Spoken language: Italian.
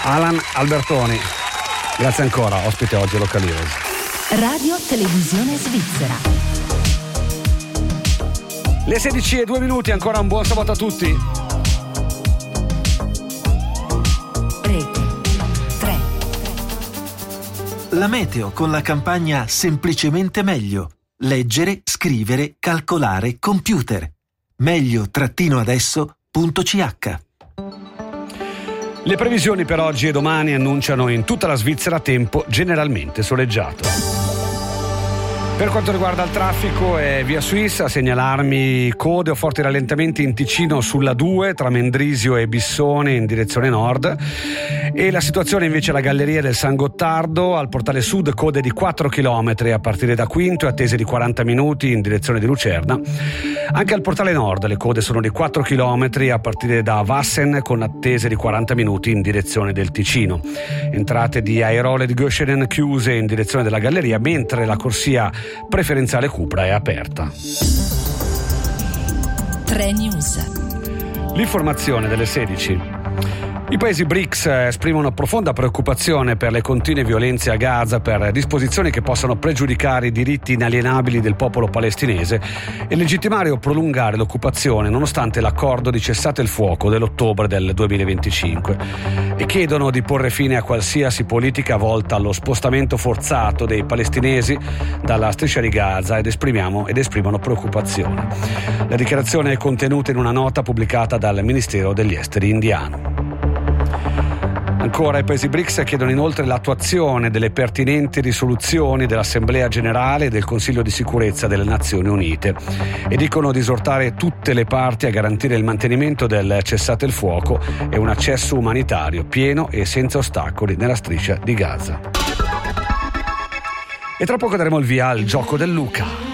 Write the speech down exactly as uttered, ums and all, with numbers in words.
Alan Albertoni, grazie ancora, ospite oggi Local Heroes. Radio Televisione Svizzera. Le sedici e due minuti, ancora un buon sabato a tutti. Rete tre. La meteo con la campagna Semplicemente meglio. Leggere, scrivere, calcolare, computer. meglio trattino adesso punto c h. Le previsioni per oggi e domani annunciano in tutta la Svizzera tempo generalmente soleggiato. Per quanto riguarda il traffico è via Suisse a segnalarmi code o forti rallentamenti in Ticino sulla due tra Mendrisio e Bissone in direzione nord, e la situazione invece alla Galleria del San Gottardo al portale sud code di quattro chilometri a partire da Quinto e attese di quaranta minuti in direzione di Lucerna. Anche al portale nord le code sono di quattro chilometri a partire da Vassen con attese di quaranta minuti in direzione del Ticino. Entrate di Airole di Göschenen chiuse in direzione della Galleria, mentre la corsia preferenziale Cupra è aperta. tre News. L'informazione delle sedici. I paesi B R I C S esprimono profonda preoccupazione per le continue violenze a Gaza per disposizioni che possano pregiudicare i diritti inalienabili del popolo palestinese e legittimare o prolungare l'occupazione nonostante l'accordo di cessate il fuoco dell'ottobre del duemilaventicinque, e chiedono di porre fine a qualsiasi politica volta allo spostamento forzato dei palestinesi dalla striscia di Gaza ed esprimiamo ed esprimono preoccupazione. La dichiarazione è contenuta in una nota pubblicata dal Ministero degli Esteri indiano. Ancora i paesi B R I C S chiedono inoltre l'attuazione delle pertinenti risoluzioni dell'Assemblea Generale e del Consiglio di Sicurezza delle Nazioni Unite e dicono di esortare tutte le parti a garantire il mantenimento del cessate il fuoco e un accesso umanitario pieno e senza ostacoli nella striscia di Gaza. E tra poco daremo il via al gioco del Luca.